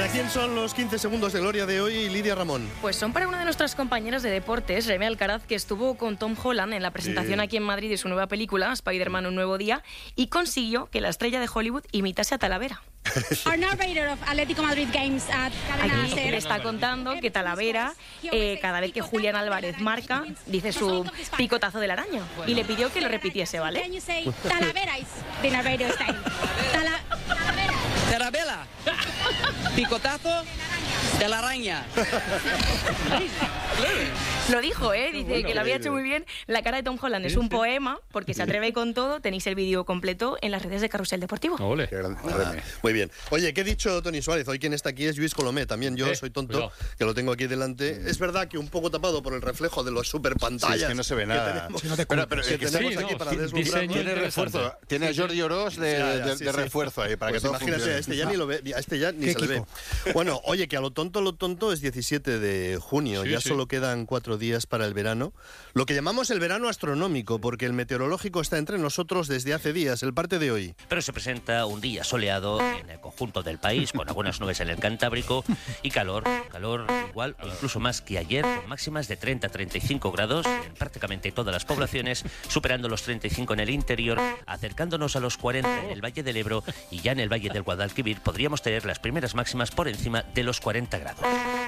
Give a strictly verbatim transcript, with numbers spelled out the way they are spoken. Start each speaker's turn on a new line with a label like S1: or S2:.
S1: ¿Para quién son los quince segundos de gloria de hoy, Lidia Ramón?
S2: Pues son para una de nuestras compañeras de deportes, Reme Alcaraz, que estuvo con Tom Holland en la presentación
S1: Sí.
S2: aquí en Madrid de su nueva película, Spider-Man Un Nuevo Día, y consiguió que la estrella de Hollywood imitase a Talavera.
S3: Our narrator of Atlético Madrid Games at Cadena
S2: Aquí
S3: SER.
S2: le está contando que Talavera, eh, cada vez que Julián Álvarez marca, dice su picotazo de la araña. Y le pidió que lo repitiese, ¿vale?
S3: Can you say Talavera is the narrator style? Tala- Talavera.
S4: Tarabela. Picotazo de la araña.
S2: Lo dijo, ¿eh? Dice
S1: bueno,
S2: que lo había
S1: increíble.
S2: hecho muy bien. La cara de Tom Holland es un poema, porque se atreve con todo. Tenéis el vídeo completo en las redes de Carrusel Deportivo.
S5: Ole.
S1: Qué gran- Ah, muy bien. Oye, ¿qué ha dicho Toni Suárez? Hoy quien está aquí es Lluís Colomé. También yo
S5: Eh,
S1: soy tonto,
S5: cuidado.
S1: que lo tengo aquí delante. Es verdad que un poco tapado por el reflejo de los super pantallas.
S6: Sí, es que no se ve nada.
S1: tenemos,
S6: Sí, no te Pero- pero
S1: que
S6: es que
S1: tenemos
S5: sí,
S1: aquí
S5: no,
S1: para
S5: sí,
S1: deslumbrarnos.
S5: diseño
S6: Tiene
S5: interesante.
S6: refuerzo. Tiene a Jordi Oroz de,
S1: Ya, ya,
S6: de-
S1: sí,
S6: de
S1: sí.
S6: refuerzo ahí para
S1: Pues
S6: que todo
S1: imagínate,
S6: funcione.
S1: a este ya ni lo ve, a este ya ni
S7: Qué
S1: se le ve.
S7: Kiko.
S1: Bueno, oye, que a lo tonto, lo tonto es diecisiete de junio.
S5: Sí,
S1: ya
S5: sí.
S1: solo quedan cuatro días para el verano. Lo que llamamos el verano astronómico, porque el meteorológico está entre nosotros desde hace días, el parte de hoy.
S8: Pero se presenta un día soleado en el conjunto del país, con algunas nubes en el Cantábrico y calor, calor igual o incluso más que ayer, con máximas de treinta a treinta y cinco grados en prácticamente todas las poblaciones, superando los treinta y cinco en el interior, acercándonos a los cuarenta en el Valle del Ebro, y ya en el Valle del Guadalquivir podríamos tener las primeras máximas por encima de los cuarenta grados.